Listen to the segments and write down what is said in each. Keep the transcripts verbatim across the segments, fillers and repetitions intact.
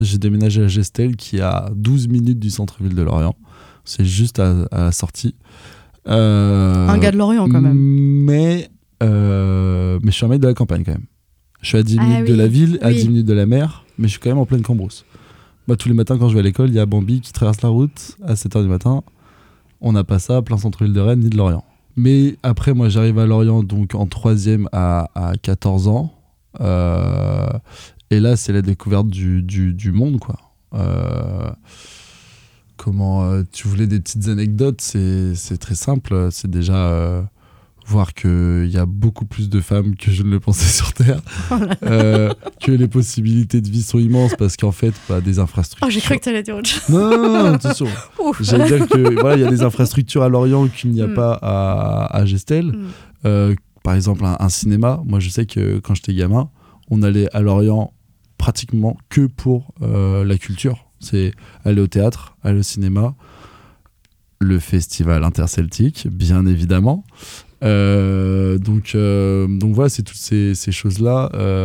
J'ai déménagé à Gestel, qui est à douze minutes du centre-ville de Lorient. C'est juste à, à la sortie. Euh, un gars de Lorient, quand même. Mais, euh, mais je suis un mec de la campagne, quand même. Je suis à dix minutes ah, de oui. la ville, à oui. dix minutes de la mer, mais je suis quand même en pleine Cambrousse. Moi, tous les matins, quand je vais à l'école, il y a Bambi qui traverse la route à sept heures du matin. On n'a pas ça à plein centre-ville de Rennes ni de Lorient. Mais après, moi, j'arrive à Lorient donc en troisième à, à quatorze ans. Euh, et là, c'est la découverte du, du, du monde, quoi. Euh, comment euh, tu voulais des petites anecdotes, c'est, c'est très simple. C'est déjà euh, voir qu'il y a beaucoup plus de femmes que je ne le pensais sur Terre, euh, que les possibilités de vie sont immenses parce qu'en fait, bah, des infrastructures... Oh, j'ai cru que tu allais dire autre chose. Non, non, non, attention. J'allais dire que voilà, il y a des infrastructures à Lorient qu'il n'y a mm. pas à, à Gestel. Mm. Euh, par exemple, un, un cinéma. Moi, je sais que quand j'étais gamin, on allait à Lorient pratiquement que pour euh, la culture. C'est aller au théâtre, aller au cinéma, le festival interceltique, bien évidemment. Euh, donc, euh, donc voilà, c'est toutes ces, ces choses-là.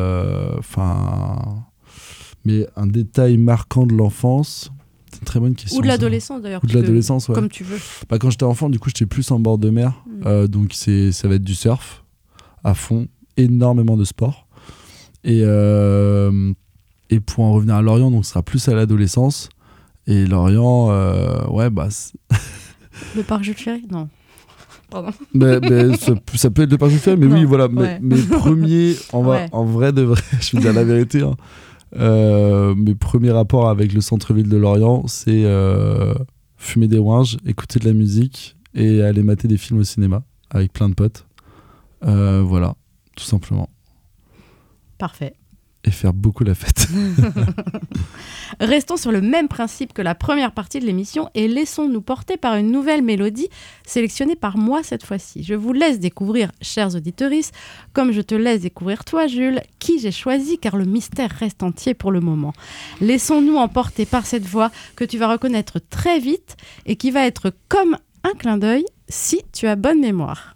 Enfin, euh, mais un détail marquant de l'enfance, c'est une très bonne question. Ou de l'adolescence, ça. D'ailleurs. Ou de l'adolescence, ouais. Comme tu veux. Bah, quand j'étais enfant, du coup, j'étais plus en bord de mer. Mmh. Euh, donc, c'est, ça va être du surf à fond, énormément de sport. Et, euh, et pour en revenir à Lorient, donc, ce sera plus à l'adolescence. Et Lorient, euh, ouais, bah... Le parc Jules Ferry ? Non. Pardon. Mais, mais ça, ça peut être le parc Jules Ferry, mais non, oui, voilà. Ouais. Mes, mes premiers, en, va, ouais. en vrai de vrai, je vais dire la vérité, hein, euh, mes premiers rapports avec le centre-ville de Lorient, c'est euh, fumer des ouinges, écouter de la musique et aller mater des films au cinéma avec plein de potes. Euh, voilà, tout simplement. Parfait. Et faire beaucoup la fête. Restons sur le même principe que la première partie de l'émission et laissons-nous porter par une nouvelle mélodie sélectionnée par moi cette fois-ci. Je vous laisse découvrir, chers auditeurs, comme je te laisse découvrir toi, Jules, qui j'ai choisi car le mystère reste entier pour le moment. Laissons-nous emporter par cette voix que tu vas reconnaître très vite et qui va être comme un clin d'œil si tu as bonne mémoire.